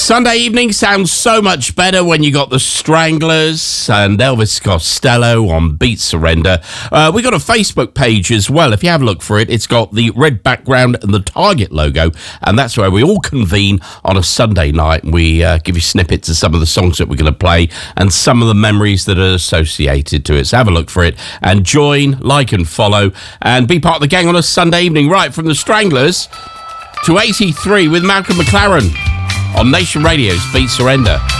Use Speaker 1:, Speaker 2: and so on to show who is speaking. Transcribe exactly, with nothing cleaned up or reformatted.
Speaker 1: Sunday evening sounds so much better when you got the Stranglers and Elvis Costello on Beat Surrender. Uh, we got a Facebook page as well. If you have a look for it, it's got the red background and the Target logo, and that's where we all convene on a Sunday night, and we uh, give you snippets of some of the songs that we're going to play and some of the memories that are associated to it. So have a look for it and join, like and follow, and be part of the gang on a Sunday evening. Right, from the Stranglers to eighty-three with Malcolm McLaren on Nation Radio's Beat Surrender.